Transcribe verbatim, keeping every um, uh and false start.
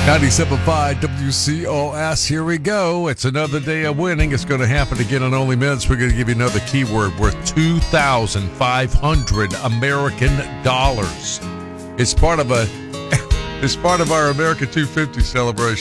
ninety-seven point five W C O S. Here we go. It's another day of winning. It's going to happen again in only minutes. We're going to give you another keyword worth two thousand five hundred American dollars. It's part of a. It's part of our America two fifty celebration.